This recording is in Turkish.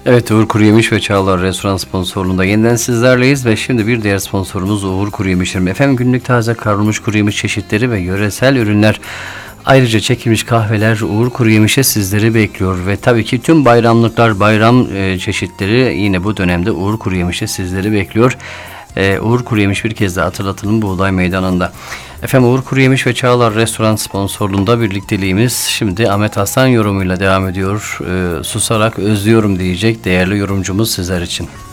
Evet, Uğur Kuruyemiş ve Çağlar Restoran sponsorluğunda yeniden sizlerleyiz ve şimdi bir diğer sponsorumuz Uğur Kuruyemiş'tir. Efendim, günlük taze kavrulmuş kuru yemiş çeşitleri ve yöresel ürünler, ayrıca çekilmiş kahveler Uğur Kuruyemiş'e sizleri bekliyor ve tabii ki tüm bayramlıklar, bayram çeşitleri yine bu dönemde Uğur Kuruyemiş'e sizleri bekliyor. Uğur Kuruyemiş, bir kez daha hatırlatalım, Buğday Meydanı'nda. Efendim, Uğur Kuruyemiş ve Çağlar Restoran sponsorluğunda birlikteliğimiz şimdi Ahmet Aslan yorumuyla devam ediyor. Susarak özlüyorum diyecek değerli yorumcumuz sizler için.